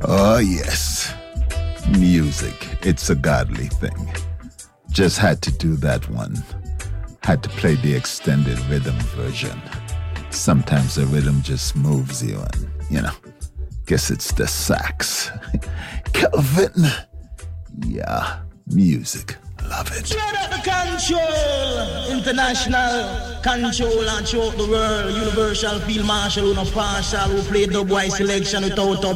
Oh, yes. Music. It's a godly thing. Just had to do that one. Had to play the extended rhythm version. Sometimes the rhythm just moves you and, guess it's the sax. Kelvin. Yeah, music. Love it. Straight up the control. International control and throughout the world. Universal field marshal, who no partial, who play dub wise selection without